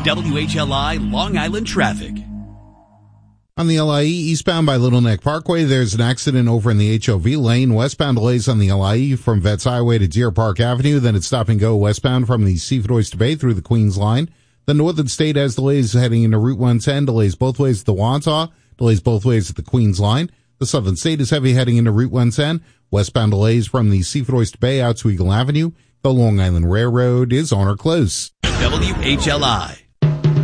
WHLI Long Island traffic. On the LIE eastbound by Little Neck Parkway, there's an accident over in the HOV lane. Westbound delays on the LIE from Vets Highway to Deer Park Avenue. Then it's stop and go westbound from the Seaford Oyster Bay through the Queens line. The Northern State has delays heading into Route 110, delays both ways at the Wantagh, delays both ways at the Queens line. The Southern State is heavy heading into Route 110. Westbound delays from the Seaford Oyster Bay out to Eagle Avenue. The Long Island Railroad is on or close. WHLI.